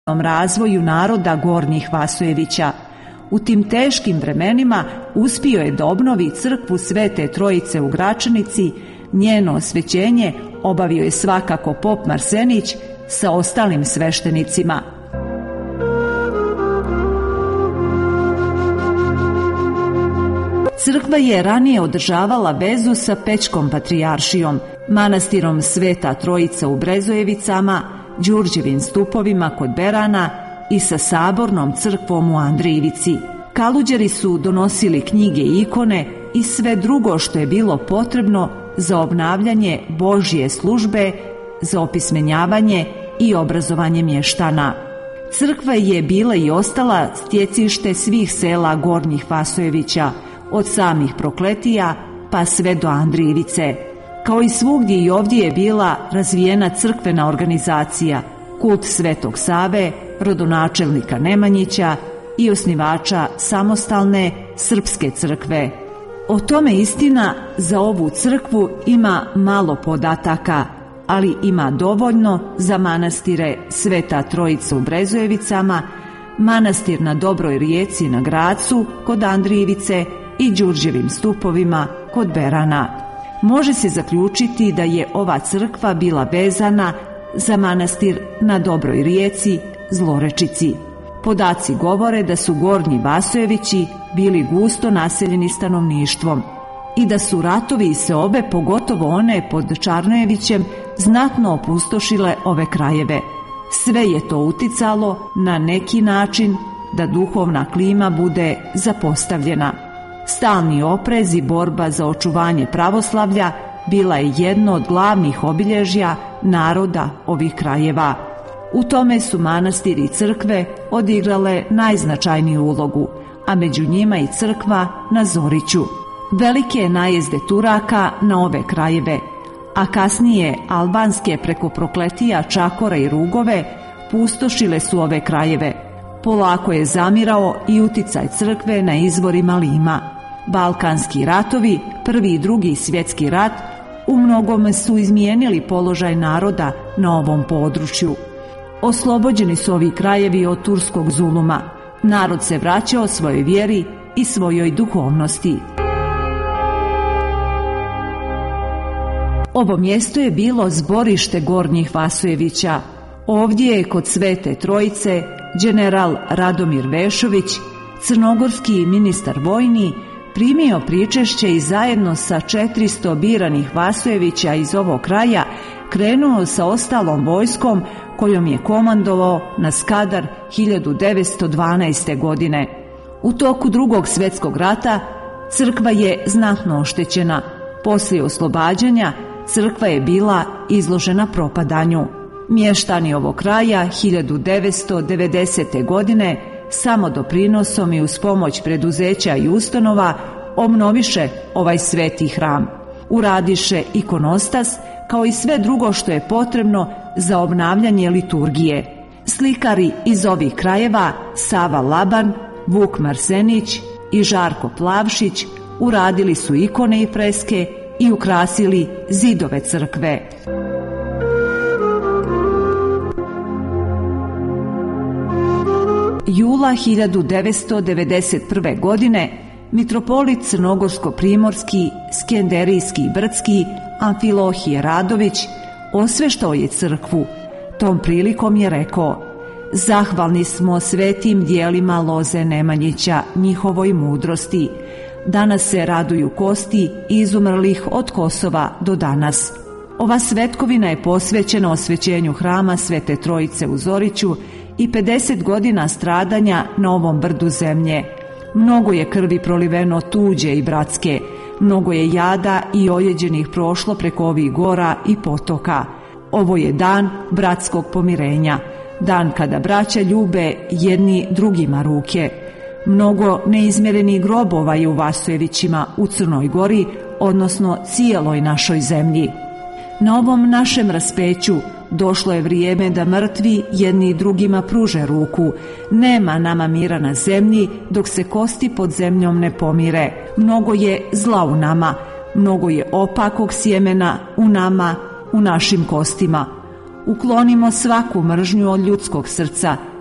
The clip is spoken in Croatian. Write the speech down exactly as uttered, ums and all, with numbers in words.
razvoju naroda Gornjih Vasojevića. U tim teškim vremenima uspio je da obnovi crkvu Svete Trojice u Gračanici. Njeno osvećenje obavio je svakako pop Marsenić sa ostalim sveštenicima. Crkva je ranije održavala vezu sa Pećkom patrijaršijom, manastirom Sveta Trojica u Brezojevicama, Đurđevim stupovima kod Berana i sa sabornom crkvom u Andrijevici. Kaluđeri su donosili knjige i ikone i sve drugo što je bilo potrebno za obnavljanje Božje službe, za opismenjavanje i obrazovanje mještana. Crkva je bila i ostala stjecište svih sela Gornjih Vasojevića, od samih Prokletija pa sve do Andrijevice. Kao i svugdje i ovdje je bila razvijena crkvena organizacija, kult Svetog Save, rodonačelnika Nemanjića i osnivača samostalne srpske crkve. O tome istina za ovu crkvu ima malo podataka, ali ima dovoljno za manastire Sveta Trojica u Brezojevicama, manastir na Dobroj rijeci na Gracu kod Andrijevice i Đurđevim stupovima kod Berana. Može se zaključiti da je ova crkva bila vezana za manastir na Dobroj rijeci Zlorečici. Podaci govore da su Gornji Vasojevići bili gusto naseljeni stanovništvom i da su ratovi i seobe, pogotovo one pod Čarnojevićem, znatno opustošile ove krajeve. Sve je to uticalo na neki način da duhovna klima bude zapostavljena. Stalni oprez i borba za očuvanje pravoslavlja bila je jedno od glavnih obilježja naroda ovih krajeva. U tome su manastiri i crkve odigrale najznačajniju ulogu, a među njima i crkva na Zoriću. Velike najezde Turaka na ove krajeve, a kasnije albanske preko Prokletija, Čakora i Rugove, pustošile su ove krajeve. Polako je zamirao i uticaj crkve na izvorima Lima. Balkanski ratovi, prvi i drugi svjetski rat, u mnogome su izmijenili položaj naroda na ovom području. Oslobođeni su ovi krajevi od turskog zuluma. Narod se vraćao svojoj vjeri i svojoj duhovnosti. Ovo mjesto je bilo zborište Gornjih Vasojevića. Ovdje je kod Svete Trojice general Radomir Vešović, crnogorski ministar vojni, primio pričešće i zajedno sa četiristo biranih Vasojevića iz ovog kraja krenuo sa ostalom vojskom kojom je komandovao na Skadar hiljadu devetsto dvanaeste. godine. U toku Drugog svjetskog rata crkva je znatno oštećena. Poslije oslobađanja crkva je bila izložena propadanju. Mještani ovog kraja hiljadu devetsto devedesete. godine samo doprinosom i uz pomoć preduzeća i ustanova obnoviše ovaj sveti hram. Uradiše ikonostas kao i sve drugo što je potrebno za obnavljanje liturgije. Slikari iz ovih krajeva Sava Laban, Vuk Marsenić i Žarko Plavšić uradili su ikone i freske i ukrasili zidove crkve. Jula hiljadu devetsto devedeset prve. godine mitropolit crnogorsko-primorski, skenderijski i brdski Amfilohije Radović osveštao je crkvu. Tom prilikom je rekao: "Zahvalni smo svetim dijelima loze Nemanjića, njihovoj mudrosti. Danas se raduju kosti izumrlih od Kosova do danas." Ova svetkovina je posvećena osvećenju hrama Svete Trojice u Zoriću i pedeset godina stradanja na ovom brdu zemlje. Mnogo je krvi proliveno tuđe i bratske, mnogo je jada i ojeđenih prošlo preko ovih gora i potoka. Ovo je dan bratskog pomirenja, dan kada braća ljube jedni drugima ruke. Mnogo neizmjerenih grobova je u Vasojevićima u Crnoj Gori, odnosno cijeloj našoj zemlji. Na ovom našem raspeću došlo je vrijeme da mrtvi jedni drugima pruže ruku. Nema nama mira na zemlji dok se kosti pod zemljom ne pomire. Mnogo je zla u nama, mnogo je opakog sjemena u nama, u našim kostima. Uklonimo svaku mržnju od ljudskog srca